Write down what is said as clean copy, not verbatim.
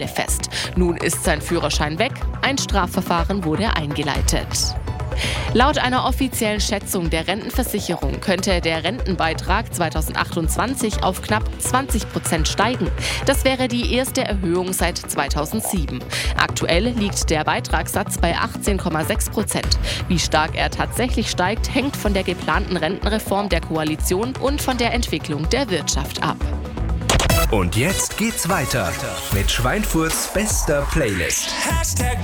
fest. Nun ist sein Führerschein weg, ein Strafverfahren wurde eingeleitet. Laut einer offiziellen Schätzung der Rentenversicherung könnte der Rentenbeitrag 2028 auf knapp 20% steigen. Das wäre die erste Erhöhung seit 2007. Aktuell liegt der Beitragssatz bei 18,6%. Wie stark er tatsächlich steigt, hängt von der geplanten Rentenreform der Koalition und von der Entwicklung der Wirtschaft ab. Und jetzt geht's weiter mit Schweinfurts bester Playlist.